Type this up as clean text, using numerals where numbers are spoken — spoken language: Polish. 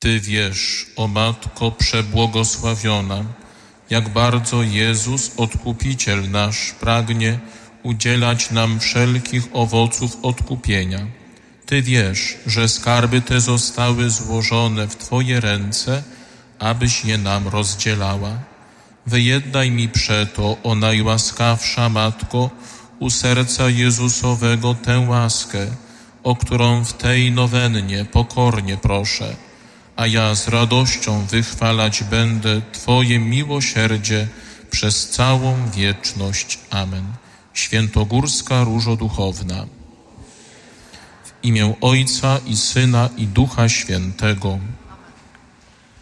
Ty wiesz, o Matko przebłogosławiona, jak bardzo Jezus, Odkupiciel nasz, pragnie udzielać nam wszelkich owoców odkupienia. Ty wiesz, że skarby te zostały złożone w Twoje ręce, abyś je nam rozdzielała. Wyjednaj mi przeto, o najłaskawsza Matko, u serca Jezusowego tę łaskę, o którą w tej nowennie pokornie proszę, a ja z radością wychwalać będę Twoje miłosierdzie przez całą wieczność. Amen. Świętogórska Różo Duchowna. W imię Ojca i Syna i Ducha Świętego.